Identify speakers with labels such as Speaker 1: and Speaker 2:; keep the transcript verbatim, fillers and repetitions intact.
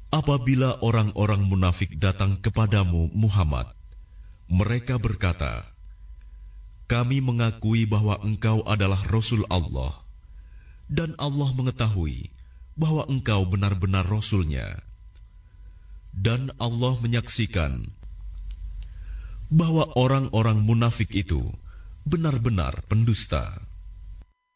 Speaker 1: Apabila orang-orang munafik datang kepadamu, Muhammad, mereka berkata, "Kami mengakui bahwa engkau adalah Rasul Allah, dan Allah mengetahui bahwa engkau benar-benar Rasul-Nya. Dan Allah menyaksikan bahwa orang-orang munafik itu benar-benar pendusta."